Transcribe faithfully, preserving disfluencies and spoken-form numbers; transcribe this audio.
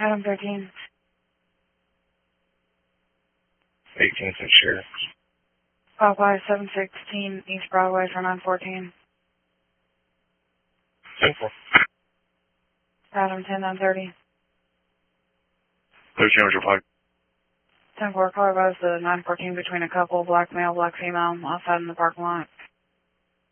Adam thirteen. eighteen cent share. Popeye seven sixteen East Broadway for nine fourteen. ten four. Adam ten nine thirty. thirteen was replied. ten four car buzz the nine fourteen between a couple, black male, black female, outside in the parking lot.